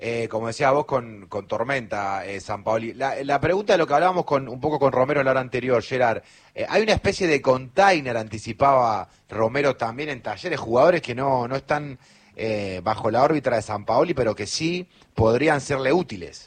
como decía vos, con Tormenta, Sampaoli. La pregunta de lo que hablábamos un poco con Romero la hora anterior, Gerard, hay una especie de container, anticipaba Romero también en Talleres, jugadores que no están bajo la órbita de Sampaoli, pero que sí podrían serle útiles.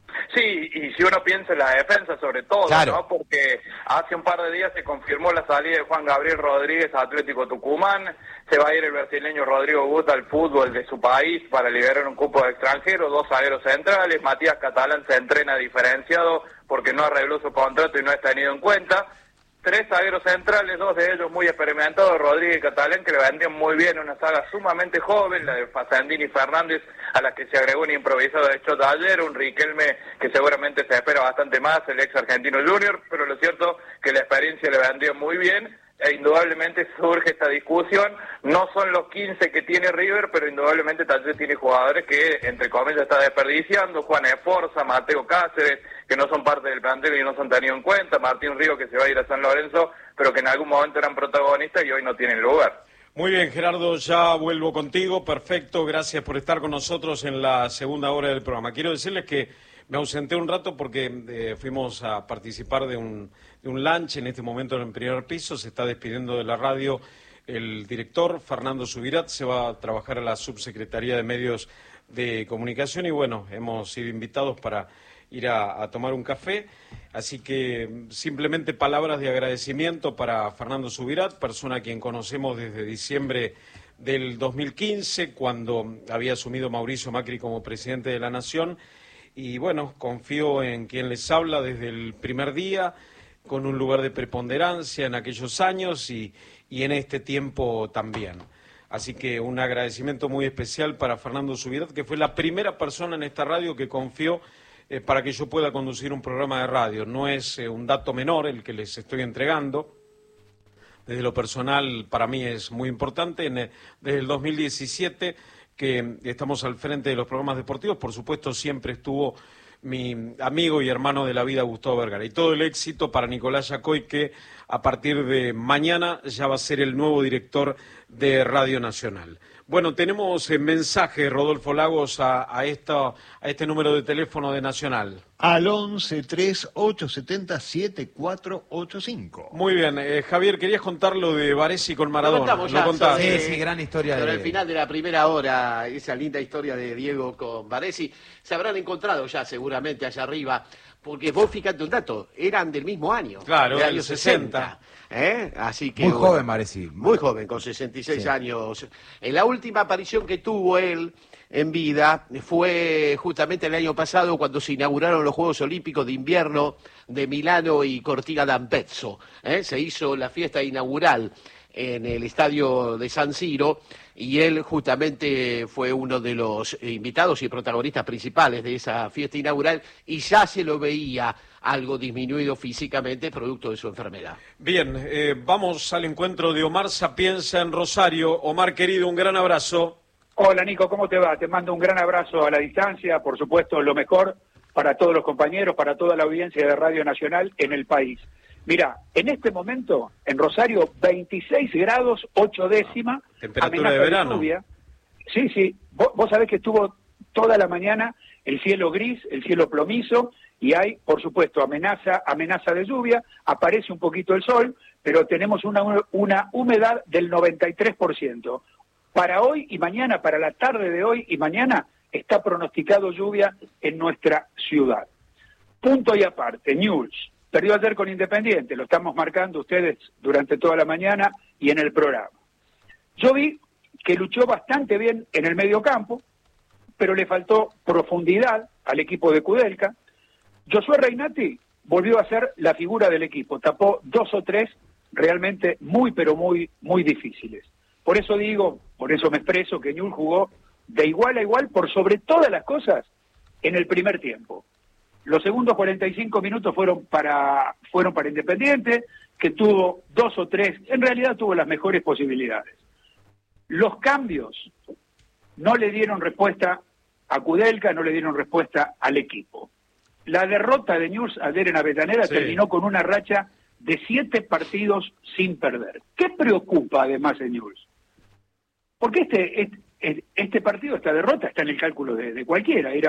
Sí, y si uno piensa en la defensa sobre todo, claro, ¿no? Porque hace un par de días se confirmó la salida de Juan Gabriel Rodríguez a Atlético Tucumán, se va a ir el brasileño Rodrigo Guta al fútbol de su país para liberar un cupo de extranjeros, 2 zagueros centrales, Matías Catalán se entrena diferenciado porque no arregló su contrato y no es tenido en cuenta. 3 zagueros centrales, 2 de ellos muy experimentados, Rodríguez y Catalán, que le vendían muy bien, una saga sumamente joven, la de Facendini y Fernández, a la que se agregó un improvisado de Chota ayer, un Riquelme que seguramente se espera bastante más, el ex argentino junior, pero lo cierto que la experiencia le vendría muy bien, e indudablemente surge esta discusión. No son los 15 que tiene River, pero indudablemente Talleres tiene jugadores que, entre comillas, está desperdiciando. Juan Esforza, Mateo Cáceres, que no son parte del plantel y no son tenidos en cuenta. Martín Río, que se va a ir a San Lorenzo, pero que en algún momento eran protagonistas y hoy no tienen lugar. Muy bien, Gerardo, ya vuelvo contigo. Perfecto, gracias por estar con nosotros en la segunda hora del programa. Quiero decirles que me ausenté un rato porque fuimos a participar de un lunch en este momento en el primer piso. Se está despidiendo de la radio el director Fernando Subirat, se va a trabajar a la Subsecretaría de Medios de Comunicación y bueno, hemos sido invitados para ir a tomar un café, así que simplemente palabras de agradecimiento para Fernando Subirat, persona a quien conocemos desde diciembre del 2015, cuando había asumido Mauricio Macri como presidente de la Nación. Y bueno, confío en quien les habla desde el primer día, con un lugar de preponderancia en aquellos años y en este tiempo también. Así que un agradecimiento muy especial para Fernando Subirat, que fue la primera persona en esta radio que confió para que yo pueda conducir un programa de radio. No es un dato menor el que les estoy entregando. Desde lo personal, para mí es muy importante. Desde el 2017... que estamos al frente de los programas deportivos, por supuesto siempre estuvo mi amigo y hermano de la vida Gustavo Vergara. Y todo el éxito para Nicolás Yacoy, que a partir de mañana ya va a ser el nuevo director de Radio Nacional. Bueno, tenemos mensaje, Rodolfo Lagos, a este número de teléfono de Nacional. Al 11-3870-7485. Muy bien, Javier, querías contar lo de Baresi con Maradona. Lo contás. Sí, gran historia. Pero al final de la primera hora, esa linda historia de Diego con Baresi, se habrán encontrado ya seguramente allá arriba, porque vos fíjate un dato, eran del mismo año. Claro, del año año 60. Así que, muy joven, Baresi. Muy joven, con 66 años. En la última aparición que tuvo él en vida fue justamente el año pasado cuando se inauguraron los Juegos Olímpicos de Invierno de Milano y Cortina d'Ampezzo. Se hizo la fiesta inaugural en el estadio de San Siro y él justamente fue uno de los invitados y protagonistas principales de esa fiesta inaugural y ya se lo veía algo disminuido físicamente producto de su enfermedad. Bien, vamos al encuentro de Omar Sapienza en Rosario. Omar, querido, un gran abrazo. Hola Nico, ¿cómo te va? Te mando un gran abrazo a la distancia, por supuesto lo mejor para todos los compañeros, para toda la audiencia de Radio Nacional en el país. Mira, en este momento en Rosario 26 grados 8 décimas, temperatura de verano. Lluvia. Sí, vos sabés que estuvo toda la mañana el cielo gris, el cielo plomizo y hay, por supuesto, amenaza de lluvia, aparece un poquito el sol, pero tenemos una humedad del 93%. Para hoy y mañana, para la tarde de hoy y mañana, está pronosticado lluvia en nuestra ciudad. Punto y aparte, Newell's perdió ayer con Independiente, lo estamos marcando ustedes durante toda la mañana y en el programa. Yo vi que luchó bastante bien en el mediocampo, pero le faltó profundidad al equipo de Kudelka. Josué Reinati volvió a ser la figura del equipo, tapó 2 o 3 realmente muy difíciles. Por eso me expreso que Newell's jugó de igual a igual por sobre todas las cosas en el primer tiempo. Los segundos 45 minutos fueron para Independiente, que tuvo 2 o 3, en realidad tuvo las mejores posibilidades. Los cambios no le dieron respuesta a Kudelka, no le dieron respuesta al equipo. La derrota de Newell's ayer en Avellaneda terminó con una racha de 7 partidos sin perder. ¿Qué preocupa además a Newell's? Porque este partido, esta derrota está en el cálculo de cualquiera.